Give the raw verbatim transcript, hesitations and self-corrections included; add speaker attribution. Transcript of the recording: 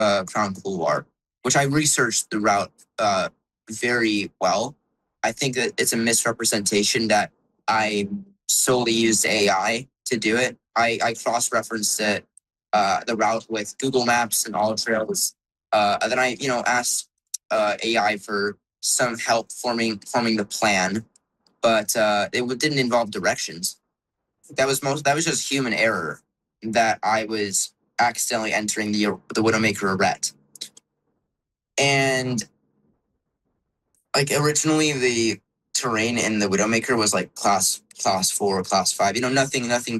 Speaker 1: uh, Crown Couloir, which I researched the route uh, very well. I think that it's a misrepresentation that I solely used A I to do it. I, I cross-referenced it, uh, the route with Google Maps and AllTrails. Uh, and then I, you know, asked uh, A I for some help forming forming the plan, but uh, it didn't involve directions. That was most. That was just human error that I was accidentally entering the the Widowmaker arete. And like originally, the terrain in the Widowmaker was like class class four, class five. You know, nothing nothing